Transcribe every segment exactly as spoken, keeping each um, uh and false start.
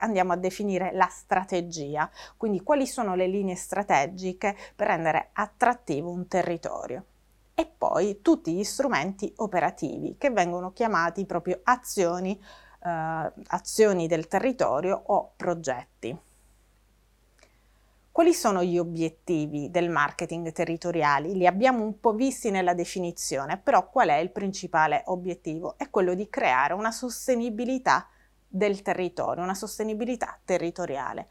andiamo a definire la strategia, quindi quali sono le linee strategiche per rendere attrattivo un territorio. E poi tutti gli strumenti operativi che vengono chiamati proprio azioni, eh, azioni del territorio o progetti. Quali sono gli obiettivi del marketing territoriale? Li abbiamo un po' visti nella definizione, però qual è il principale obiettivo? È quello di creare una sostenibilità del territorio, una sostenibilità territoriale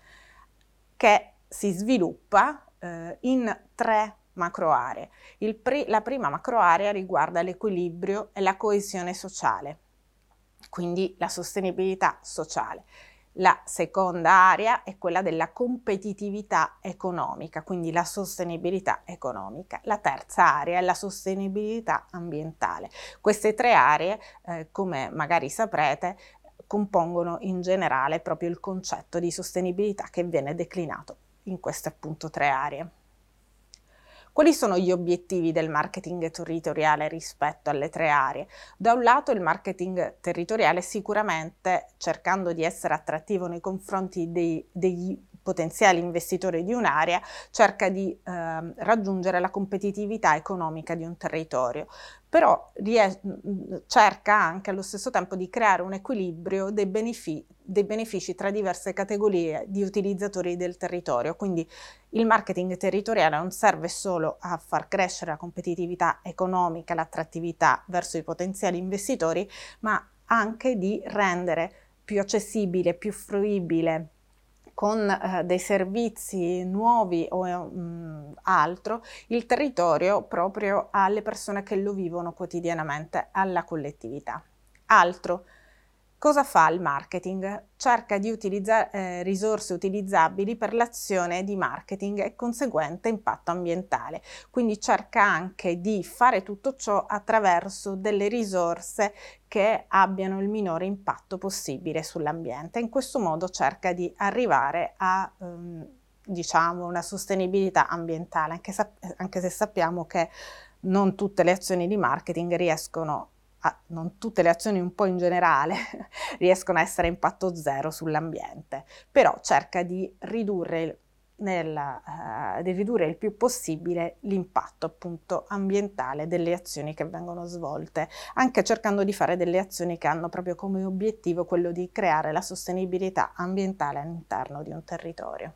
che si sviluppa eh, in tre macro aree. Il pri- la prima macro area riguarda l'equilibrio e la coesione sociale, quindi la sostenibilità sociale. La seconda area è quella della competitività economica, quindi la sostenibilità economica. La terza area è la sostenibilità ambientale. Queste tre aree, eh, come magari saprete, compongono in generale proprio il concetto di sostenibilità che viene declinato in queste appunto tre aree. Quali sono gli obiettivi del marketing territoriale rispetto alle tre aree? Da un lato il marketing territoriale sicuramente, cercando di essere attrattivo nei confronti dei, degli potenziali investitori di un'area, cerca di eh, raggiungere la competitività economica di un territorio, però ries- cerca anche allo stesso tempo di creare un equilibrio dei benefici, dei benefici tra diverse categorie di utilizzatori del territorio. Quindi il marketing territoriale non serve solo a far crescere la competitività economica, l'attrattività verso i potenziali investitori, ma anche di rendere più accessibile, più fruibile con eh, dei servizi nuovi o mh, altro, il territorio proprio alle persone che lo vivono quotidianamente, alla collettività. Altro. Cosa fa il marketing? Cerca di utilizzare eh, risorse utilizzabili per l'azione di marketing e conseguente impatto ambientale. Quindi cerca anche di fare tutto ciò attraverso delle risorse che abbiano il minore impatto possibile sull'ambiente. In questo modo cerca di arrivare a ehm, diciamo una sostenibilità ambientale, anche, anche se sappiamo che non tutte le azioni di marketing riescono a, non tutte le azioni un po' in generale riescono a essere impatto zero sull'ambiente, però cerca di ridurre, nel, uh, di ridurre il più possibile l'impatto appunto ambientale delle azioni che vengono svolte, anche cercando di fare delle azioni che hanno proprio come obiettivo quello di creare la sostenibilità ambientale all'interno di un territorio.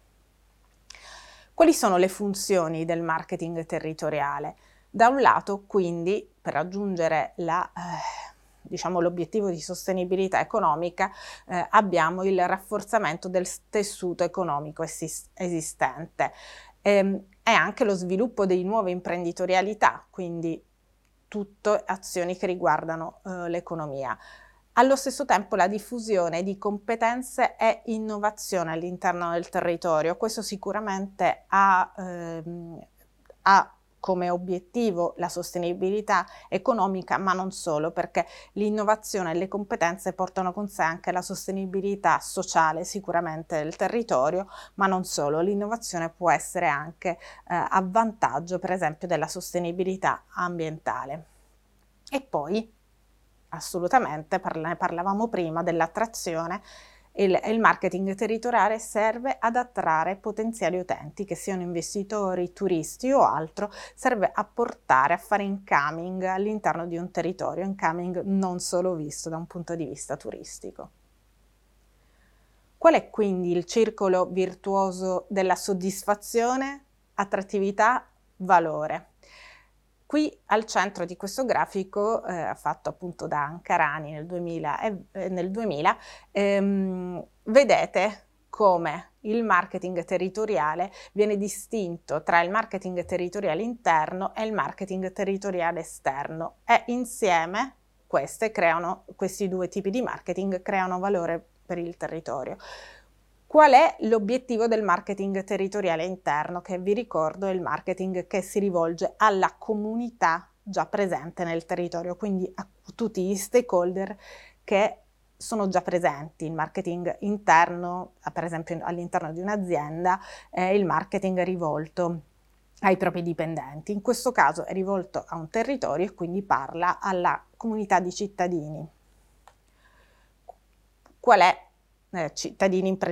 Quali sono le funzioni del marketing territoriale? Da un lato, quindi, per raggiungere la, eh, diciamo, l'obiettivo di sostenibilità economica, eh, abbiamo il rafforzamento del tessuto economico esist- esistente ehm, e anche lo sviluppo di nuove imprenditorialità, quindi tutte azioni che riguardano eh, l'economia. Allo stesso tempo la diffusione di competenze e innovazione all'interno del territorio. Questo sicuramente ha, ehm, ha come obiettivo la sostenibilità economica, ma non solo, perché l'innovazione e le competenze portano con sé anche la sostenibilità sociale sicuramente del territorio, ma non solo. L'innovazione può essere anche eh, a vantaggio, per esempio, della sostenibilità ambientale. E poi assolutamente, ne parlavamo prima dell'attrazione, il, il marketing territoriale serve ad attrarre potenziali utenti, che siano investitori, turisti o altro, serve a portare, a fare incoming all'interno di un territorio, incoming non solo visto da un punto di vista turistico. Qual è quindi il circolo virtuoso della soddisfazione, attrattività, valore? Qui al centro di questo grafico, eh, fatto appunto da Ancarani nel duemila, eh, nel duemila ehm, vedete come il marketing territoriale viene distinto tra il marketing territoriale interno e il marketing territoriale esterno, e insieme queste creano, questi due tipi di marketing creano valore per il territorio. Qual è l'obiettivo del marketing territoriale interno? Che vi ricordo è il marketing che si rivolge alla comunità già presente nel territorio, quindi a tutti gli stakeholder che sono già presenti. Il marketing interno, per esempio all'interno di un'azienda, è il marketing rivolto ai propri dipendenti. In questo caso è rivolto a un territorio e quindi parla alla comunità di cittadini. Qual è eh, cittadini imprenditori